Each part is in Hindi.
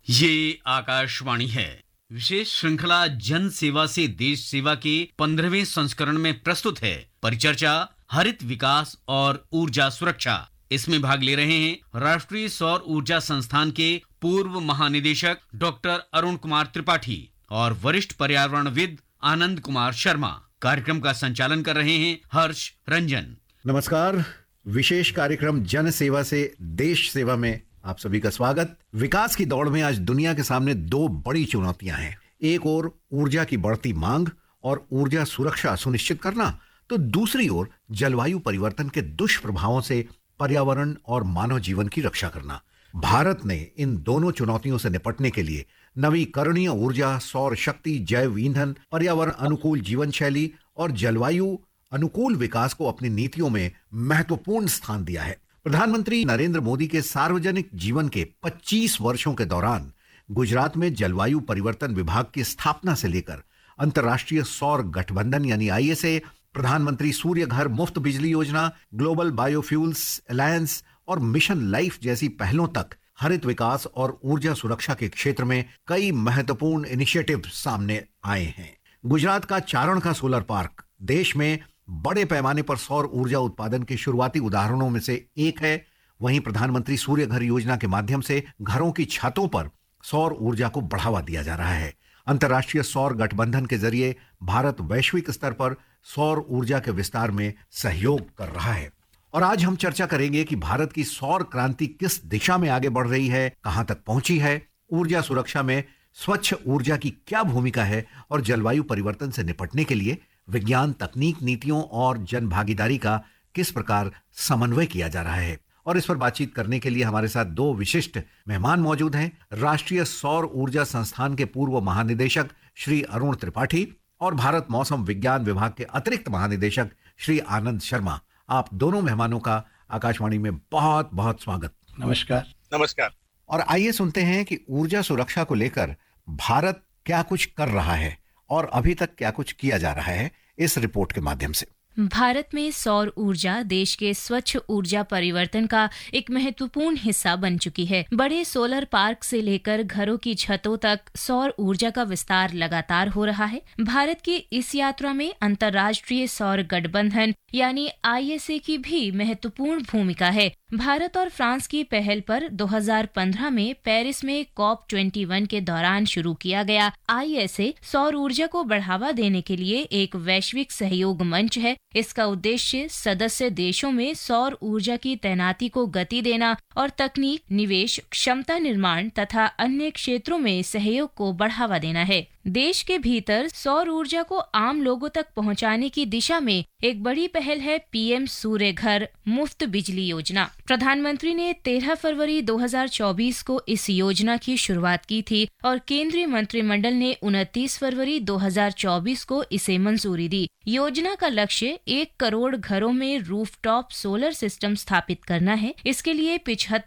ये आकाशवाणी है। विशेष श्रृंखला जन सेवा से देश सेवा के 15वें संस्करण में प्रस्तुत है परिचर्चा हरित विकास और ऊर्जा सुरक्षा। इसमें भाग ले रहे हैं राष्ट्रीय सौर ऊर्जा संस्थान के पूर्व महानिदेशक डॉक्टर अरुण कुमार त्रिपाठी और वरिष्ठ पर्यावरणविद आनंद कुमार शर्मा। कार्यक्रम का संचालन कर रहे हैं हर्ष रंजन। नमस्कार। विशेष कार्यक्रम जन सेवा से देश सेवा में आप सभी का स्वागत। विकास की दौड़ में आज दुनिया के सामने दो बड़ी चुनौतियां हैं। एक ओर ऊर्जा की बढ़ती मांग और ऊर्जा सुरक्षा सुनिश्चित करना, तो दूसरी ओर जलवायु परिवर्तन के दुष्प्रभावों से पर्यावरण और मानव जीवन की रक्षा करना। भारत ने इन दोनों चुनौतियों से निपटने के लिए नवीकरणीय ऊर्जा, सौर शक्ति, जैव ईंधन, पर्यावरण अनुकूल जीवन शैली और जलवायु अनुकूल विकास को अपनी नीतियों में महत्वपूर्ण स्थान दिया है। प्रधानमंत्री नरेंद्र मोदी के सार्वजनिक जीवन के 25 वर्षों के दौरान गुजरात में जलवायु परिवर्तन विभाग की स्थापना से लेकर अंतर्राष्ट्रीय सौर गठबंधन यानी ISA, प्रधानमंत्री सूर्य घर मुफ्त बिजली योजना, ग्लोबल बायोफ्यूल्स अलायंस और मिशन लाइफ जैसी पहलों तक हरित विकास और ऊर्जा सुरक्षा के क्षेत्र में कई महत्वपूर्ण इनिशिएटिव सामने आए हैं। गुजरात का चारण का सोलर पार्क देश में बड़े पैमाने पर सौर ऊर्जा उत्पादन के शुरुआती उदाहरणों में से एक है। वहीं प्रधानमंत्री सूर्य घर योजना के माध्यम से घरों की छतों पर सौर ऊर्जा को बढ़ावा दिया जा रहा है। अंतर्राष्ट्रीय सौर गठबंधन के जरिए भारत वैश्विक स्तर पर सौर ऊर्जा के विस्तार में सहयोग कर रहा है। और आज हम चर्चा करेंगे कि भारत की सौर क्रांति किस दिशा में आगे बढ़ रही है, कहां तक पहुंची है, ऊर्जा सुरक्षा में स्वच्छ ऊर्जा की क्या भूमिका है और जलवायु परिवर्तन से निपटने के लिए विज्ञान, तकनीक, नीतियों और जन भागीदारी का किस प्रकार समन्वय किया जा रहा है। और इस पर बातचीत करने के लिए हमारे साथ दो विशिष्ट मेहमान मौजूद हैं। राष्ट्रीय सौर ऊर्जा संस्थान के पूर्व महानिदेशक श्री अरुण त्रिपाठी और भारत मौसम विज्ञान विभाग के अतिरिक्त महानिदेशक श्री आनंद शर्मा। आप दोनों मेहमानों का आकाशवाणी में बहुत बहुत स्वागत। नमस्कार। नमस्कार। और आइए सुनते हैं कि ऊर्जा सुरक्षा को लेकर भारत क्या कुछ कर रहा है और अभी तक क्या कुछ किया जा रहा है इस रिपोर्ट के माध्यम से। भारत में सौर ऊर्जा देश के स्वच्छ ऊर्जा परिवर्तन का एक महत्वपूर्ण हिस्सा बन चुकी है। बड़े सोलर पार्क से लेकर घरों की छतों तक सौर ऊर्जा का विस्तार लगातार हो रहा है। भारत की इस यात्रा में अंतर्राष्ट्रीय सौर गठबंधन यानी ISA की भी महत्वपूर्ण भूमिका है। भारत और फ्रांस की पहल पर 2015 में पेरिस में COP21 के दौरान शुरू किया गया ISA सौर ऊर्जा को बढ़ावा देने के लिए एक वैश्विक सहयोग मंच है। इसका उद्देश्य सदस्य देशों में सौर ऊर्जा की तैनाती को गति देना और तकनीक, निवेश, क्षमता निर्माण तथा अन्य क्षेत्रों में सहयोग को बढ़ावा देना है। देश के भीतर सौर ऊर्जा को आम लोगों तक पहुंचाने की दिशा में एक बड़ी पहल है PM सूर्य घर मुफ्त बिजली योजना। प्रधानमंत्री ने 13 फरवरी 2024 को इस योजना की शुरुआत की थी और केंद्रीय मंत्रिमंडल ने 29 फरवरी 2024 को इसे मंजूरी दी। योजना का लक्ष्य 1 करोड़ घरों में रूफटॉप सोलर सिस्टम स्थापित करना है। इसके लिए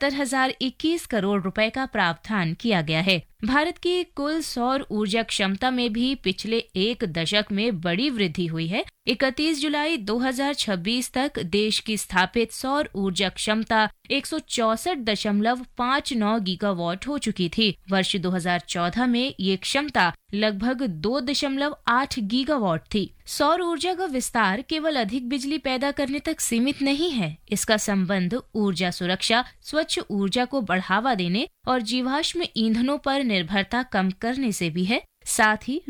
75,021 करोड़ रुपए का प्रावधान किया गया है। भारत की कुल सौर ऊर्जा क्षमता में भी पिछले एक दशक में बड़ी वृद्धि हुई है। 31 जुलाई 2026 तक देश की स्थापित सौर ऊर्जा क्षमता 164.59 गीगावाट हो चुकी थी। वर्ष 2014 में ये क्षमता लगभग 2.8 गीगावाट थी। सौर ऊर्जा का विस्तार केवल अधिक बिजली पैदा करने तक सीमित नहीं है। इसका संबंध ऊर्जा सुरक्षा, स्वच्छ ऊर्जा को बढ़ावा देने और जीवाश्म ईंधनों पर निर्भरता कम करने से भी है। साथ ही